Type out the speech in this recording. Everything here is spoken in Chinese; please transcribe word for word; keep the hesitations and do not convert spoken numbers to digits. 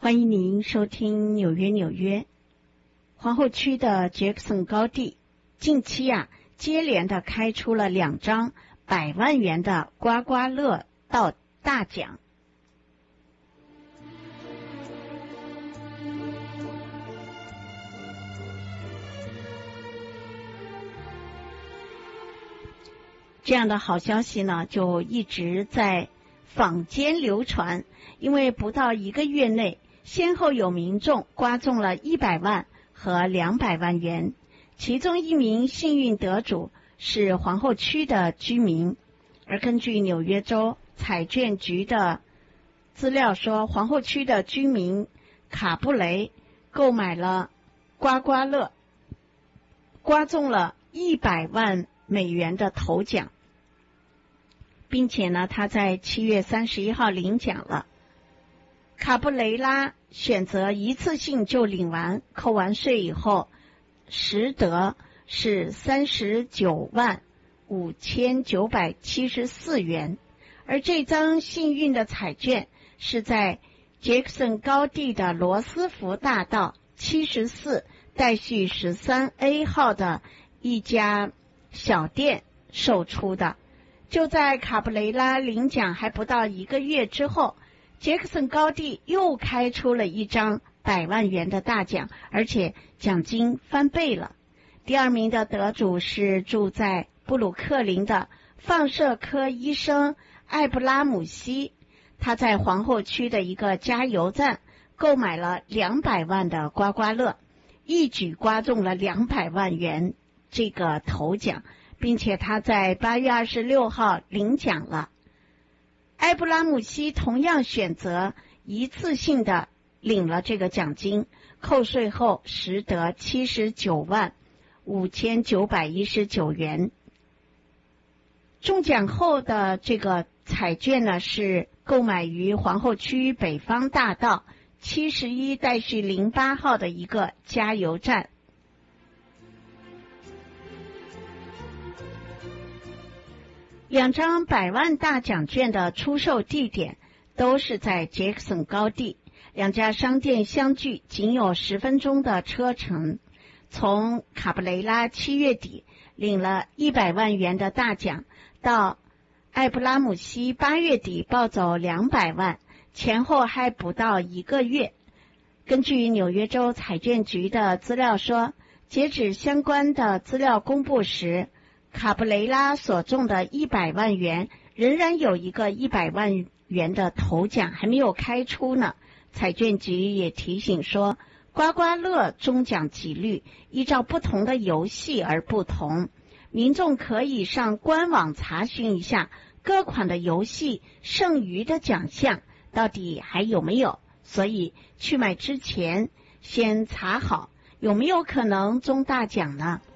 欢迎您收听纽约纽约。皇后区的杰克森高地近期啊接连的开出了两张百万元的刮刮乐到大奖。这样的好消息呢就一直在坊间流传，因为不到一个月内先后有民众刮中了一百万和两百万元，其中一名幸运得主是皇后区的居民。而根据纽约州彩券局的资料说，皇后区的居民卡布雷购买了刮刮乐，刮中了一百万美元的头奖，并且呢他在七月三十一号领奖了。卡布雷拉选择一次性就领完，扣完税以后实得是三十九万五千九百七十四元。而这张幸运的彩券是在杰克森高地的罗斯福大道七十四待续十三 A 号的一家小店售出的。就在卡布雷拉领奖还不到一个月之后，杰克森高地又开出了一张百万元的大奖，而且奖金翻倍了。第二名的得主是住在布鲁克林的放射科医生艾布拉姆西，他在皇后区的一个加油站购买了两百万的刮刮乐，一举刮中了两百万元这个头奖，并且他在八月二十六号领奖了。埃布拉姆西同样选择一次性的领了这个奖金，扣税后实得七十九万五千九百一十九元。中奖后的这个彩券呢是购买于皇后区北方大道七十一待续零八号的一个加油站。两张百万大奖券的出售地点都是在杰克森高地，两家商店相距仅有十分钟的车程。从卡布雷拉七月底领了一百万元的大奖，到艾布拉姆西八月底抱走两百万，前后还不到一个月。根据纽约州彩券局的资料说，截止相关的资料公布时，卡布雷拉所中的一百万元仍然有一个一百万元的头奖还没有开出呢。彩券局也提醒说，刮刮乐中奖几率依照不同的游戏而不同，民众可以上官网查询一下各款的游戏剩余的奖项到底还有没有，所以去买之前先查好有没有可能中大奖呢。